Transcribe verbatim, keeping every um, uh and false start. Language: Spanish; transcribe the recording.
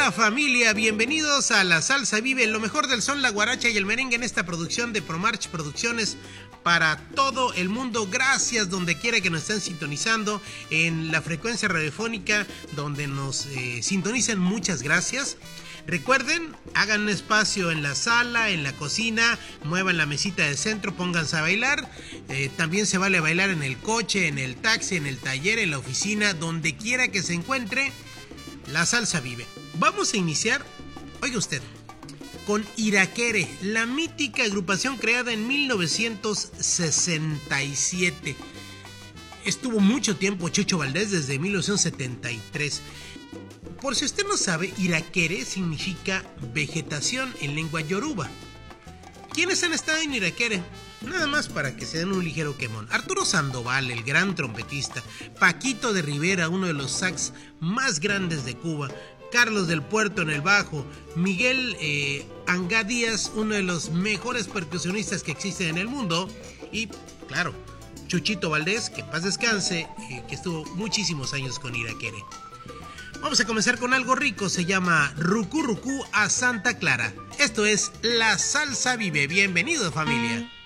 Hola familia, bienvenidos a La Salsa Vive, lo mejor del son, la guaracha y el merengue en esta producción de Promarch Producciones para todo el mundo. Gracias donde quiera que nos estén sintonizando en la frecuencia radiofónica donde nos eh, sintonicen, muchas gracias. Recuerden, hagan un espacio en la sala, en la cocina, muevan la mesita de centro, pónganse a bailar. Eh, también se vale bailar en el coche, en el taxi, en el taller, en la oficina, donde quiera que se encuentre. La salsa vive. Vamos a iniciar, oiga usted, con Iraquere, la mítica agrupación creada en mil novecientos sesenta y siete. Estuvo mucho tiempo Chucho Valdés, desde mil novecientos setenta y tres. Por si usted no sabe, Iraquere significa vegetación en lengua yoruba. ¿Quiénes han estado en Iraquere? Nada más para que se den un ligero quemón. Arturo Sandoval, el gran trompetista. Paquito de Rivera, uno de los sax más grandes de Cuba. Carlos del Puerto en el bajo. Miguel eh, Angá Díaz, uno de los mejores percusionistas que existen en el mundo. Y, claro, Chuchito Valdés, que en paz descanse, eh, que estuvo muchísimos años con Iraquere. Vamos a comenzar con algo rico, se llama Rucú Rucú a Santa Clara. Esto es La Salsa Vive. Bienvenido, familia.